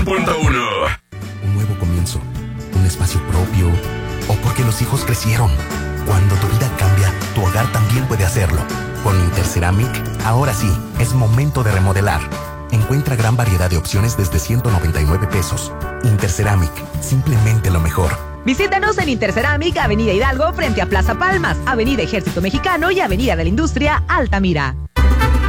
100.1. Un nuevo comienzo, un espacio propio, o porque los hijos crecieron. Cuando tu vida cambia, tu hogar también puede hacerlo. Con Interceramic, ahora sí, es momento de remodelar. Encuentra gran variedad de opciones desde 199 pesos. Interceramic, simplemente lo mejor. Visítanos en Interceramic, Avenida Hidalgo, frente a Plaza Palmas, Avenida Ejército Mexicano y Avenida de la Industria, Altamira.